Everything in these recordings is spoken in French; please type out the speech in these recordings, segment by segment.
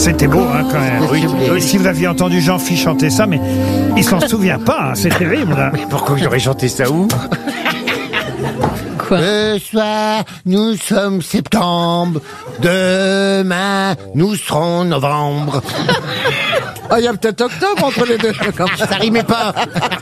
C'était beau, hein, quand même. Oui. Si vous aviez entendu Jean-Philippe chanter ça, mais il s'en souvient pas, hein, c'est terrible. Hein. Mais pourquoi j'aurais chanté ça où? Quoi? Ce soir, nous sommes septembre. Demain, nous serons novembre. Ah, il y a peut-être octobre entre les deux. Ça rimait pas.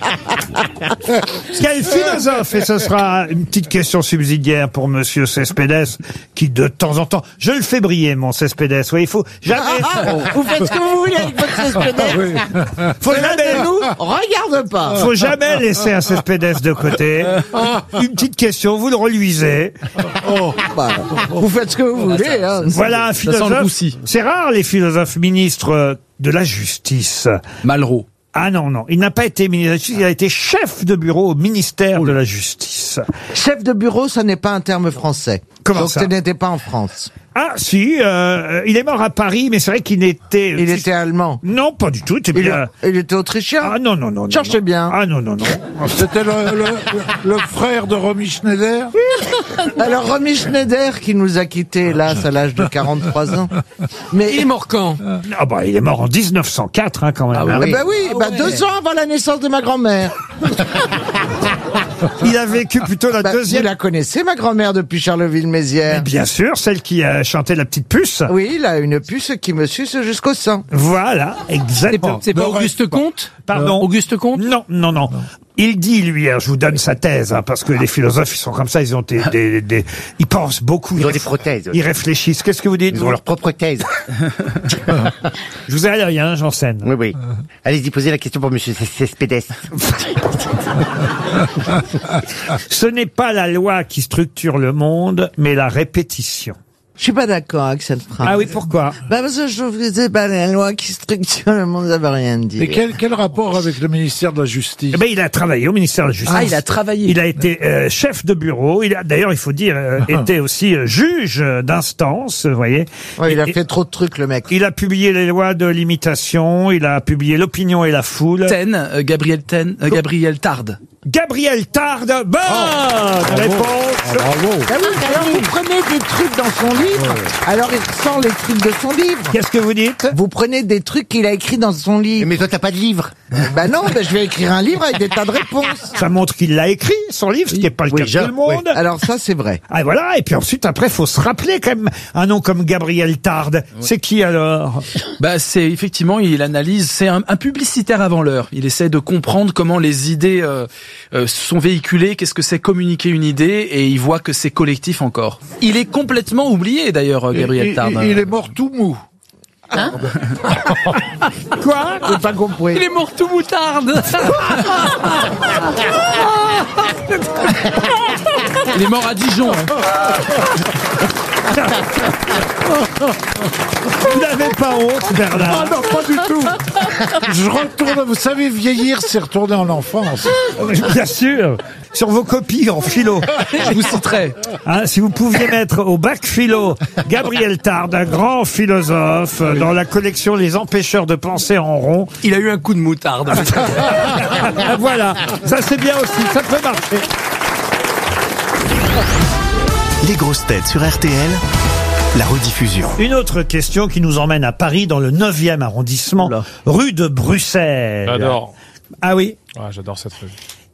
Quel philosophe? Et ce sera une petite question subsidiaire pour Monsieur Cespedes, qui de temps en temps, je le fais briller, mon Cespedes. Oui, il faut jamais. Vous faites ce que vous voulez avec votre Cespedes. Faut jamais. Nous, regarde pas. Faut jamais laisser un Cespedes de côté. Une petite question, vous le reluisez. Bah, vous faites ce que vous voulez. Hein. Voilà un sent le philosophe. roussi. C'est rare les philosophes ministres de la justice. Malraux. Ah non, non, il n'a pas été ministre de la justice, il a été chef de bureau au ministère de la justice. Chef de bureau, ça n'est pas un terme français. Comment donc ça ce n'était pas en France. Ah si, il est mort à Paris, mais c'est vrai qu'il était... Il était allemand. Non, pas du tout. Il était autrichien. Ah non, non, non. Cherchez non. bien. Ah non, non, non. C'était le frère de Romy Schneider. Alors, Romy Schneider, qui nous a quittés, hélas, à l'âge de 43 ans. Mais Il est mort quand? Ah bah, il est mort en 1904, hein, quand même. Ah oui. bah oui, bah 2 ans avant la naissance de ma grand-mère. Il a vécu plutôt la Bah, deuxième... Vous la connaissez, ma grand-mère, depuis Charleville-Mézières? Bien sûr, celle qui a chanté la petite puce. Oui, il a une puce qui me suce jusqu'au sang. Voilà, exactement. C'est pas Auguste Comte? Pardon. Auguste Comte? Non, non, non. Il dit, lui, alors je vous donne sa thèse, hein, parce que les philosophes, ils sont comme ça, ils ont ils pensent beaucoup. Ils ont des prothèses. Ils réfléchissent. Qu'est-ce que vous dites? Ils ont leur propre thèse. Je vous ai à l'œil, hein, Janssen. Oui, oui. Allez-y, posez la question pour Monsieur Cespedes. Ce n'est pas la loi qui structure le monde, mais la répétition. Je suis pas d'accord avec cette phrase. Ah oui, pourquoi? Bah parce que je trouve que c'est pas la loi qui structure le monde, ça veut rien dire. Et quel rapport avec le ministère de la Justice? Eh ben, il a travaillé au ministère de la Justice. Ah, il a travaillé. Il a été chef de bureau. Il a, d'ailleurs, il faut dire, été aussi juge d'instance, vous voyez. Ouais, il a Et- fait trop de trucs, le mec. Il a publié les lois de l'imitation. Il a publié l'opinion et la foule. Gabriel Tarde. Gabriel Tarde, bonne réponse. Bravo. Ah oui, alors vous prenez des trucs dans son livre, alors il sort les trucs de son livre. Qu'est-ce que vous dites? Vous prenez des trucs qu'il a écrits dans son livre. Mais toi, t'as pas de livre. Bah non, bah je vais écrire un livre avec des tas de réponses. Ça montre qu'il l'a écrit, son livre, ce qui n'est pas le cas de tout le monde. Alors ça, c'est vrai. Ah, voilà. Et puis ensuite, après, faut se rappeler quand même un nom comme Gabriel Tarde. C'est qui alors? Bah, c'est effectivement, il analyse, c'est un publicitaire avant l'heure. Il essaie de comprendre comment les idées sont véhiculées, qu'est-ce que c'est communiquer une idée, et il voit que c'est collectif encore. Il est complètement oublié d'ailleurs, Gabriel Tarde. Il est mort tout mou. Quoi? J'ai pas compris. Il est mort tout moutarde. Il est mort à Dijon. Vous n'avez pas honte, Bernard? Ah non, pas du tout. Je retourne, vous savez, vieillir, c'est retourner en enfance. Bien sûr. Sur vos copies en philo. Je vous citerai. Hein, si vous pouviez mettre au bac philo Gabriel Tarde, un grand philosophe, dans la collection Les Empêcheurs de penser en rond. Il a eu un coup de moutarde. Voilà. Ça, c'est bien aussi. Ça peut marcher. Les grosses têtes sur RTL, la rediffusion. Une autre question qui nous emmène à Paris, dans le 9e arrondissement, rue de Bruxelles. J'adore. Ah oui? Ouais, j'adore cette rue.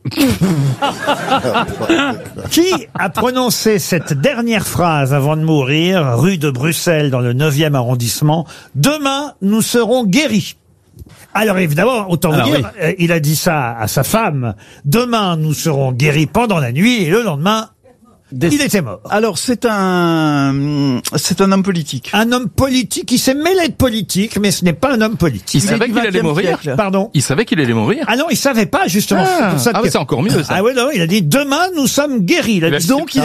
Qui a prononcé cette dernière phrase avant de mourir, rue de Bruxelles, dans le 9e arrondissement? Demain, nous serons guéris. Alors évidemment, autant vous dire, il a dit ça à sa femme. Demain, nous serons guéris pendant la nuit, et le lendemain, il était mort. Alors c'est un homme politique. Un homme politique, il s'est mêlé de politique, mais ce n'est pas un homme politique. Il savait qu'il allait mourir. Pardon? Il savait qu'il allait mourir. Ah non, il savait pas, justement. C'est pour ça que- C'est encore mieux ça. Ah ouais, non, il a dit demain, nous sommes guéris. Il a dit, Donc,